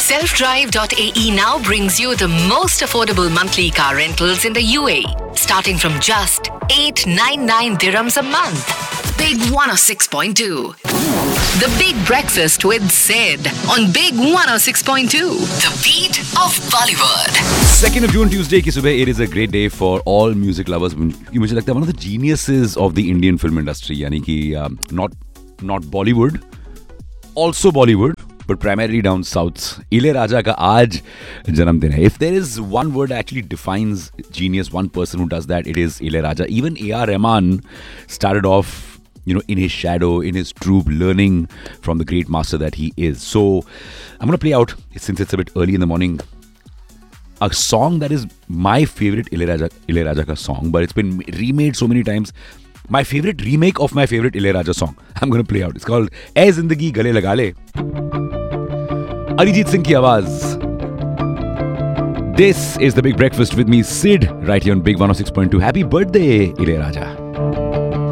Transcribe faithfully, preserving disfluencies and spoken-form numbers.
self drive dot a e now brings you the most affordable monthly car rentals in the U A E, starting from just eight hundred ninety-nine dirhams a month. Big one oh six point two. The Big Breakfast with Sid on Big one oh six point two. The beat of Bollywood. second of June, Tuesday की सुबह. It is a great day for all music lovers. ये मुझे लगता है one of the geniuses of the Indian film industry. यानी कि um, not not Bollywood, also Bollywood, but primarily down south. Ilayaraja का आज जन्मदिन है. If there is one word that actually defines genius, one person who does that, it is Ilayaraja. Even A R Rahman started off, you know, in his shadow, in his troupe, learning from the great master that he is. So, I'm going to play out, since it's a bit early in the morning, a song that is my favorite Ilayaraja, Ilayaraja ka song, but it's been remade so many times. My favorite remake of my favorite Ilayaraja song. I'm going to play out. It's called Ae Zindagi Gale Laga Le. Arijit Singh ki awaaz. This is The Big Breakfast with me, Sid, right here on Big one oh six point two. Happy birthday, Ilayaraja.